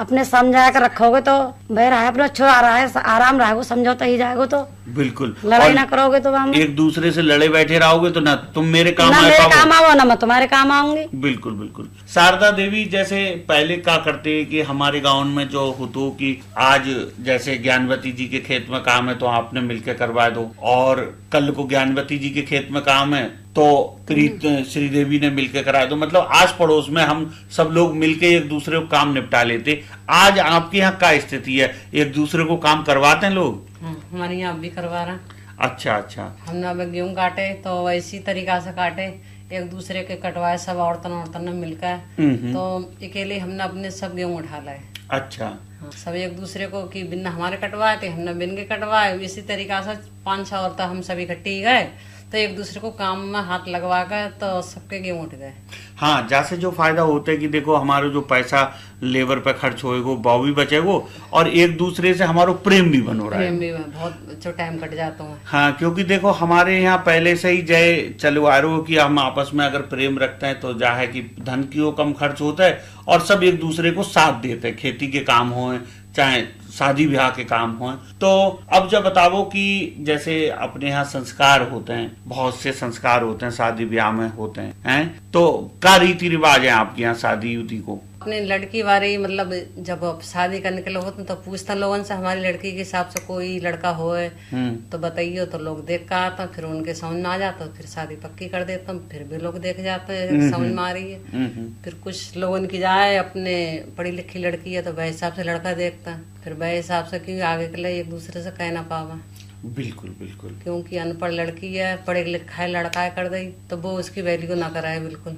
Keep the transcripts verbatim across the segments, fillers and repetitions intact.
अपने समझा कर रखोगे तो भाई रहा अपना अच्छो आ रहा है, आराम रहेगो, समझौता ही जाएगो तो बिल्कुल। लड़ाई ना करोगे तो हम एक दूसरे से लड़े बैठे रहोगे तो ना तुम मेरे काम ना आ मेरे पाओगे, काम आओ ना मैं तुम्हारे काम आऊंगी। बिल्कुल बिल्कुल। शारदा देवी, जैसे पहले क्या करते कि हमारे गांव में जो होतो कि आज जैसे ज्ञानवती जी के खेत में काम है तो आपने मिलकर करवा दो, और कल को ज्ञानवती जी के खेत में काम है तो प्रीत श्रीदेवी ने मिलकर करा दो, मतलब आस पड़ोस में हम सब लोग मिलके एक दूसरे को काम निपटा लेते। आज आपके यहाँ क्या स्थिति है, एक दूसरे को काम करवाते हैं लोग? हमारे यहाँ भी करवा रहे हैं। अच्छा अच्छा। हमने अब गेहूं काटे तो वैसी तरीका से काटे, एक दूसरे के कटवाए सब औरतन औरतन ने मिलकर, तो अकेले हमने अपने सब गेहूं उठा लाए। अच्छा। हाँ, सब एक दूसरे को कि बिन हमारे कटवाए थे हमने बिन के कटवाए, इसी तरीका से पांच छह औरतें हम सभी इकट्ठी गए तो एक दूसरे को काम में हाथ लगवा कर तो सबके गेहूं उठ गए। हाँ, जैसे जो फायदा होता है कि देखो हमारा जो पैसा लेबर पे खर्च होएगो वो भी बचेगो, और एक दूसरे से हमारा प्रेम भी बनो रहा है। प्रेम भी बहुत अच्छा टाइम कट जाता है। हाँ, क्योंकि देखो हमारे यहाँ पहले से ही जय चलो आ रहा हो कि हम आपस में अगर प्रेम रखते हैं तो जा है कि धन की वो कम खर्च होता है और सब एक दूसरे को साथ देते हैं, खेती के काम हो चाहे शादी ब्याह के काम हो। तो अब जब बताओ कि जैसे अपने यहाँ संस्कार होते हैं, बहुत से संस्कार होते हैं शादी ब्याह में होते हैं, हैं? तो क्या रीति रिवाज है आपके यहाँ शादी उदी को? अपने लड़की वाले मतलब जब शादी करने के लिए होते तो पूछता लोगों से हमारी लड़की के हिसाब से कोई लड़का हो तो बताइए, तो लोग देख कर आता, फिर उनके समझ में आ जाता, फिर शादी पक्की कर देता, फिर भी लोग देख जाते हैं समझ में आ रही है। फिर कुछ लोगों की जाए अपने पढ़ी लिखी लड़की है तो वह हिसाब से लड़का देखता, फिर वह हिसाब से क्योंकि आगे के लिए एक दूसरे से कह ना पावा। बिल्कुल बिल्कुल। क्योंकि अनपढ़ लड़की है, पढ़े लिखा लड़का कर दे तो वो उसकी वैल्यू ना कराए बिल्कुल।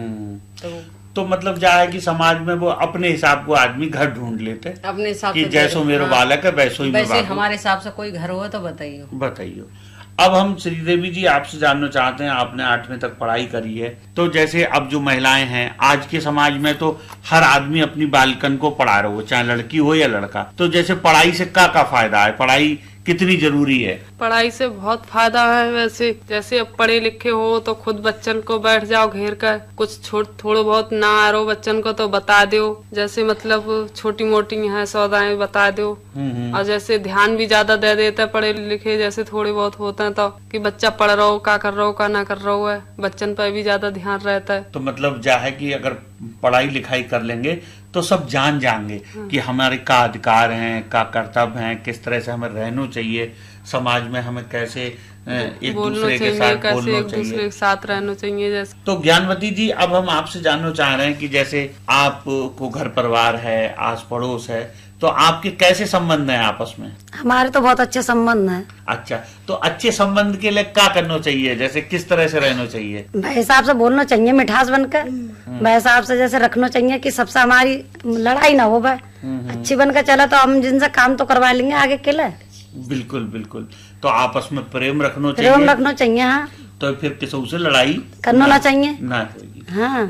तो तो मतलब जा है कि समाज में वो अपने हिसाब को आदमी घर ढूंढ लेते अपने हिसाब से, जैसो मेरा बालक है वैसो ही वैसे हमारे हिसाब से कोई घर हो तो बताइए बताइए। अब हम श्रीदेवी जी आपसे जानना चाहते हैं, आपने आठवीं तक पढ़ाई करी है, तो जैसे अब जो महिलाएं हैं आज के समाज में तो हर आदमी अपनी बालिकन को पढ़ा रहा हो, चाहे लड़की हो या लड़का, तो जैसे पढ़ाई से क्या क्या फायदा है, पढ़ाई कितनी जरूरी है? पढ़ाई से बहुत फायदा है। वैसे जैसे अब पढ़े लिखे हो तो खुद बच्चन को बैठ जाओ घेर कर, कुछ छोड़ थोड़ा बहुत ना आ रहा हो बच्चन को तो बता दो, जैसे मतलब छोटी मोटी है सौदाएं बता दो, और जैसे ध्यान भी ज्यादा दे देता है पढ़े लिखे जैसे थोड़े बहुत होते हैं तो कि बच्चा पढ़ रहा हो, क्या कर रहा हो, क्या ना कर रहा हो है, बच्चन पर भी ज्यादा ध्यान रहता है। तो मतलब जा है कि अगर पढ़ाई लिखाई कर लेंगे तो सब जान जाएंगे कि हमारे क्या अधिकार हैं, क्या कर्तव्य हैं, किस तरह से हमें रहना चाहिए समाज में, हमें कैसे एक दूसरे के साथ बोलना एक दूसरे के साथ रहना चाहिए। जैसे तो ज्ञानवती जी, अब हम आपसे जानना चाह रहे हैं कि जैसे आपको घर परिवार है, आस पड़ोस है, तो आपके कैसे संबंध हैं आपस में? हमारे तो बहुत अच्छे संबंध हैं। अच्छा, तो अच्छे संबंध के लिए क्या करना चाहिए, जैसे किस तरह से रहना चाहिए? भाई हिसाब से बोलना चाहिए मिठास बनकर, भाई हिसाब से जैसे रखना चाहिए कि सबसे हमारी लड़ाई ना हो, भाई अच्छी बनकर चला तो हम जिनसे काम तो करवा लेंगे आगे के लिए। बिल्कुल बिल्कुल। तो आपस में प्रेम रखना चाहिए, प्रेम रखना चाहिए। हाँ, तो फिर किसी से लड़ाई करना ना चाहिए ना। हाँ।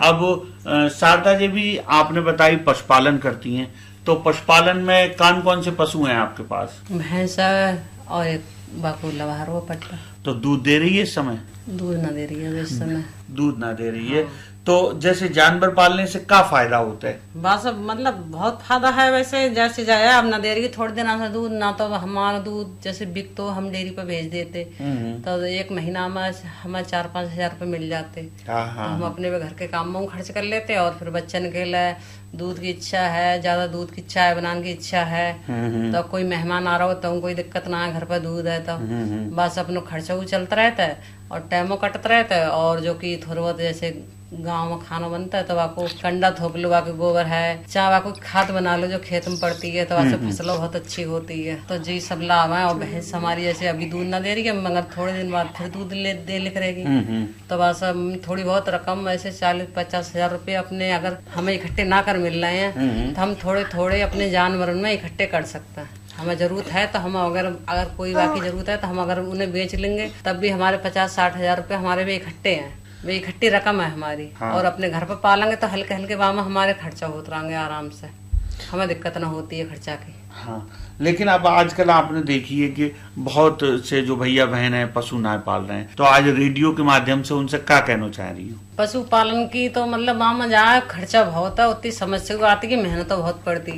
अब शारदा जी भी आपने बताई पशुपालन करती हैं, तो पशुपालन में कौन कौन से पशु हैं आपके पास? भैंस और एक बाकू लवार वो पट्टा। तो दूध दे रही है इस समय? दूध ना दे रही है इस समय, दूध ना दे रही है। तो जैसे जानवर पालने से क्या फायदा होता है? बस मतलब बहुत फायदा है। वैसे जैसे जाए अब ना दे रही थोड़े दिन से दूध, ना तो हमारा दूध जैसे बिक तो हम डेयरी पे भेज देते तो एक महीना में हमें चार पाँच हजार रूपए मिल जाते, तो हम अपने घर के काम में खर्च कर लेते, और फिर बच्चन के लिए दूध की इच्छा है, ज्यादा दूध की चाय बनाने की इच्छा है तो कोई मेहमान आ रहा हो तो कोई दिक्कत ना है, घर पर दूध है तो बस अपना खर्चा वो चलता रहता है और टाइमो कटता रहता है। और जो कि थोड़ा बहुत जैसे गांव में खाना बनता है तो वाको कंडा थोप लो, वाको गोबर है, चाहे वाको खाद बना लो जो खेत में पड़ती है तो वैसे फसलों बहुत अच्छी होती है। तो जी सब लाभ है। और भैंस हमारी जैसे अभी दूध ना दे रही है मगर थोड़े दिन बाद फिर दूध ले दे लिख रहेगी, तो बस थोड़ी बहुत रकम ऐसे चालीस पचास हजार रूपये अपने अगर हमें इकट्ठे ना कर मिल रहे हैं तो हम थोड़े थोड़े अपने जानवरों में इकट्ठे कर सकते हैं। हमें जरूरत है तो हम अगर अगर कोई बाकी जरूरत है तो हम अगर उन्हें बेच लेंगे तब भी हमारे पचास साठ हजार रूपये हमारे भी इकट्ठे हैं, वे इकट्ठी रकम है हमारी। हाँ। और अपने घर पर पालेंगे तो हल्के हल्के बाम हमारे खर्चा होते रहेंगे आराम से, हमें दिक्कत ना होती है खर्चा की। हाँ, लेकिन अब आजकल आपने देखी है कि बहुत से जो भैया बहन है पशु ना पाल रहे हैं, तो आज रेडियो के माध्यम से उनसे क्या कहना चाह रही हूँ? पशुपालन की तो मतलब वहाँ में जहाँ खर्चा बहुत है उतनी समस्या आती है, मेहनत तो बहुत पड़ती है।